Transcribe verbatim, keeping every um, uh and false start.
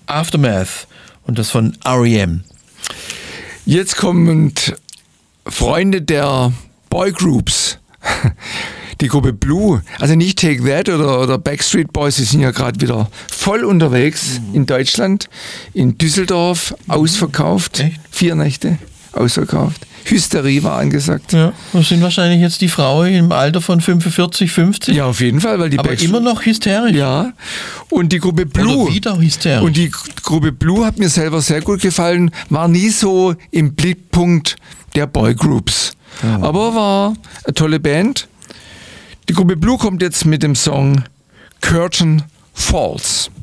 Aftermath und das von R E M. Jetzt kommen Freunde der Boygroups. Die Gruppe Blue, also nicht Take That oder, oder Backstreet Boys, die sind ja gerade wieder voll unterwegs mhm. in Deutschland, in Düsseldorf, mhm. ausverkauft, Echt? vier Nächte ausverkauft. Hysterie war angesagt. Ja, das sind wahrscheinlich jetzt die Frauen im Alter von fünfundvierzig, fünfzig. Ja, auf jeden Fall, weil die aber Backstreet immer noch hysterisch. Ja, und die Gruppe Blue. Oder wieder hysterisch. Und die Gruppe Blue hat mir selber sehr gut gefallen, war nie so im Blickpunkt der Boygroups. Ja. Aber war eine tolle Band. Die Gruppe Blue kommt jetzt mit dem Song Curtain Falls.